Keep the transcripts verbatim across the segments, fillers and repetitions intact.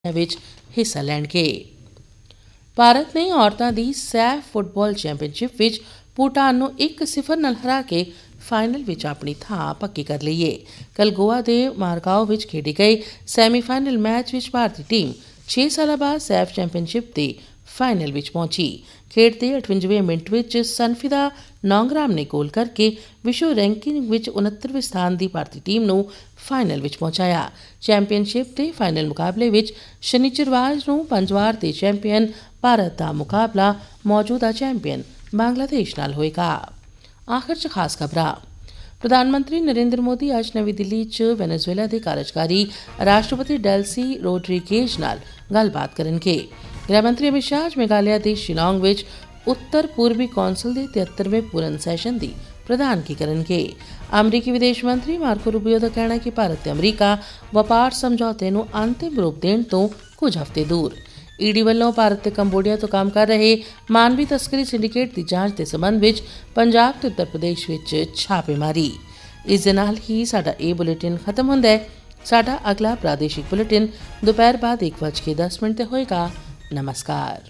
ਵਿੱਚ ਹਿੱਸਾ ਲੈਣਗੇ। ਭਾਰਤ ਨੇ ਔਰਤਾਂ ਦੀ ਸੈਫ ਫੁੱਟਬਾਲ ਚੈਂਪੀਅਨਸ਼ਿਪ ਵਿੱਚ ਭੂਟਾਨ ਨੂੰ ਇੱਕ ਸਿਫਰ ਨਾਲ ਹਰਾ ਕੇ ਫਾਈਨਲ ਵਿੱਚ ਆਪਣੀ ਥਾਂ ਪੱਕੀ ਕਰ ਲਈ ਹੈ। ਕੱਲ੍ਹ ਗੋਆ ਦੇ ਮਾਰਗਾਓ ਵਿੱਚ ਖੇਡੇ ਗਏ ਸੈਮੀਫਾਈਨਲ ਮੈਚ ਵਿੱਚ ਭਾਰਤੀ ਟੀਮ ਛੇ ਸਾਲਾਂ ਬਾਅਦ ਸੈਫ ਚੈਂਪੀਅਨਸ਼ਿਪ ਦੇ ਫਾਈਨਲ ਵਿੱਚ ਪਹੁੰਚੀ। ਖੇਡ ਦੇ ਅਠਵੰਜਵੇਂ ਮਿੰਟ ਵਿੱਚ ਸਨਫਿਦਾ ਨੌਂਗਰਾਮ ਨੇ ਗੋਲ ਕਰਕੇ ਵਿਸ਼ਵ ਰੈਂਕਿੰਗ ਵਿੱਚ ਉਨੱਤਰਵੇਂ ਸਥਾਨ ਦੀ ਭਾਰਤੀ ਟੀਮ ਨੂੰ ਫਾਈਨਲ ਵਿੱਚ ਪਹੁੰਚਾਇਆ। ਚੈਂਪੀਅਨਸ਼ਿਪ ਦੇ ਫਾਈਨਲ ਮੁਕਾਬਲੇ ਵਿੱਚ ਸ਼ਨੀਚਰਵਾਰ ਨੂੰ ਪੰਜ ਵਾਰ ਦੇ ਚੈਂਪੀਅਨ ਭਾਰਤ ਦਾ ਮੁਕਾਬਲਾ ਮੌਜੂਦਾ ਚੈਂਪੀਅਨ ਬੰਗਲਾਦੇਸ਼ ਨਾਲ ਹੋਏਗਾ। ਆਖਰ 'ਚ ਖਾਸ ਖਬਰਾਂ। ਪ੍ਰਧਾਨ ਮੰਤਰੀ ਨਰਿੰਦਰ ਮੋਦੀ ਅੱਜ ਨਵੀਂ ਦਿੱਲੀ 'ਚ ਵੈਨੇਜ਼ੁਏਲਾ ਦੇ ਕਾਰਜਕਾਰੀ ਰਾਸ਼ਟਰਪਤੀ ਡੈਲਸੀ ਰੋਡਰੀਗੇਜ਼ ਨਾਲ ਗੱਲਬਾਤ ਕਰਨਗੇ। ਗ੍ਰਹਿ ਮੰਤਰੀ ਅਮਿਤ ਸ਼ਾਹ ਅੱਜ ਮੇਘਾਲਿਆ ਦੇ ਸ਼ਿਲੌਂਗ ਵਿੱਚ ਉੱਤਰ ਪੂਰਬੀ ਕੌਂਸਲ ਦੇ ਤਿਹੱਤਰਵੇਂ ਪੂਰਨ ਸੈਸ਼ਨ ਦੀ ਪ੍ਰਧਾਨਗੀ ਕਰਨਗੇ। ਅਮਰੀਕੀ ਵਿਦੇਸ਼ ਮੰਤਰੀ ਮਾਰਕੋ ਰੂਬੀਓ ਦਾ ਕਹਿਣਾ ਕਿ ਭਾਰਤ ਤੇ ਅਮਰੀਕਾ ਵਪਾਰ ਸਮਝੌਤੇ ਨੂੰ ਅੰਤਿਮ ਰੂਪ ਦੇਣ ਤੋਂ ਕੁਝ ਹਫ਼ਤੇ ਦੂਰ। ਈਡੀ ਵੱਲੋਂ ਭਾਰਤ ਤੇ ਕੰਬੋਡੀਆ ਤੋਂ ਕੰਮ ਕਰ ਰਹੇ ਮਾਨਵੀ ਤਸਕਰੀ ਸਿੰਡੀਕੇਟ ਦੀ ਜਾਂਚ ਦੇ ਸੰਬੰਧ ਵਿੱਚ ਪੰਜਾਬ ਤੇ ਉੱਤਰ ਪ੍ਰਦੇਸ਼ ਵਿੱਚ ਛਾਪੇਮਾਰੀ। ਇਸ ਦੇ ਨਾਲ ਹੀ ਸਾਡਾ ਇਹ ਬੁਲੇਟਿਨ ਖਤਮ ਹੁੰਦਾ ਹੈ। ਸਾਡਾ ਅਗਲਾ ਪ੍ਰਾਦੇਸ਼ਿਕ ਬੁਲੇਟਿਨ ਦੁਪਹਿਰ ਬਾਅਦ ਇੱਕ ਵੱਜ ਕੇ ਦਸ ਮਿੰਟ ਤੇ ਹੋਏਗਾ। ਨਮਸਕਾਰ।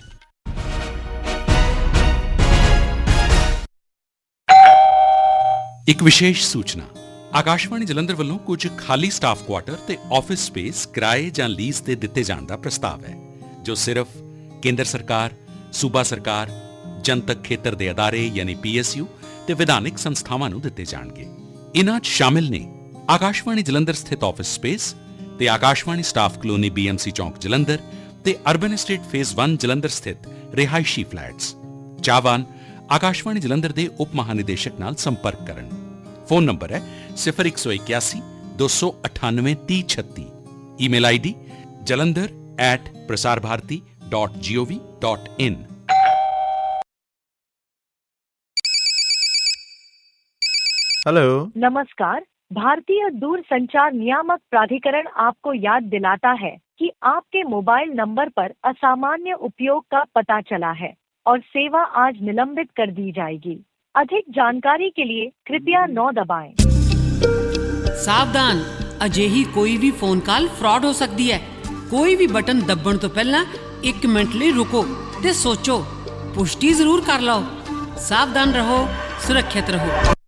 ਇੱਕ ਵਿਸ਼ੇਸ਼ ਸੂਚਨਾ। ਆਕਾਸ਼ਵਾਣੀ ਜਲੰਧਰ ਵੱਲੋਂ ਕੁਝ ਖਾਲੀ ਸਟਾਫ ਕੁਆਟਰ ਤੇ ਆਫਿਸ ਸਪੇਸ ਕਿਰਾਏ ਜਾਂ ਲੀਜ਼ ਤੇ ਦਿੱਤੇ ਜਾਣ ਦਾ ਪ੍ਰਸਤਾਵ ਹੈ, ਜੋ ਸਿਰਫ ਕੇਂਦਰ ਸਰਕਾਰ, ਸੂਬਾ ਸਰਕਾਰ, ਜਨਤਕ ਖੇਤਰ ਦੇ ਅਦਾਰੇ ਯਾਨੀ ਪੀ ਐਸ ਯੂ ਤੇ ਵਿਧਾਨਿਕ ਸੰਸਥਾਵਾਂ ਨੂੰ ਦਿੱਤੇ ਜਾਣਗੇ। ਇਨ੍ਹਾਂ 'ਚ ਸ਼ਾਮਿਲ ਨੇ ਆਕਾਸ਼ਵਾਣੀ ਜਲੰਧਰ ਸਥਿਤ ਆਫਿਸ ਸਪੇਸ ਤੇ Akashvani staff colony B M C ਚੌਂਕ ਜਲੰਧਰ ਤੇ ਅਰਬਨ ਐਸਟੇਟ ਫੇਜ਼ ਇੱਕ ਜਲੰਧਰ ਸਥਿਤ ਰਿਹਾਇਸ਼ੀ ਫਲੈਟਸ। ਚਾਹਵਾਨ ਆਕਾਸ਼ਵਾਣੀ ਜਲੰਧਰ ਦੇ ਉਪ ਮਹਾਨਿਦੇਸ਼ਕ ਨਾਲ ਸੰਪਰਕ ਕਰਨ। ਫੋਨ ਨੰਬਰ ਹੈ ਸਿਫਰ ਇੱਕ ਸੌ ਇਕਿਆਸੀ ਦੋ ਸੌ ਅਠਾਨਵੇਂ ਤੀਹ ਛੱਤੀ। Email I D Jalandhar at Prasar Bharati dot ਜੀ ਓ ਵੀ ਡਾਟ ਇਨ। हेलो, नमस्कार। भारतीय दूरसंचार नियामक प्राधिकरण आपको याद दिलाता है कि आपके मोबाइल नंबर पर असामान्य उपयोग का पता चला है और सेवा आज निलंबित कर दी जाएगी। अधिक जानकारी के लिए कृपया नौ दबाएं। सावधान, अजेही कोई भी फोन कॉल फ्रॉड हो सकती है। कोई भी बटन दबण तो पहला एक मिनट लिए रुको ते सोचो, पुष्टि जरूर कर लो। सावधान रहो, सुरक्षित रहो।